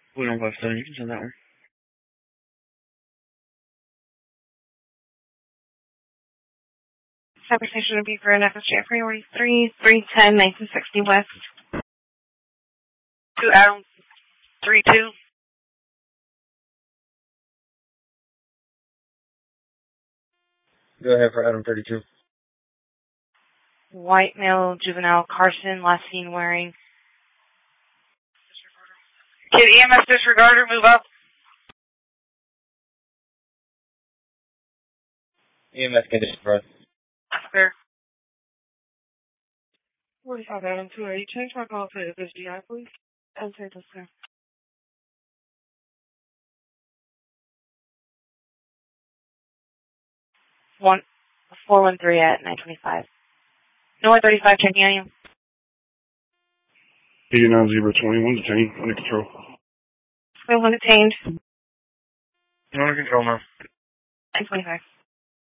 We don't go 7. You can send that one. Cyber station would be for an FSJ priority 3, 310, 1960 West. To Adam 32. Go ahead for Adam 32. White male, juvenile, Carson, last seen wearing. Can EMS disregarder move up? EMS can disregard. Clear. 45 Adam 2, are you change my call to this GI, please? Okay, that's clear. 413 at 925. North 35, checking on you. 89021, detained, under control. Square 1 detained. You're under control now. 925.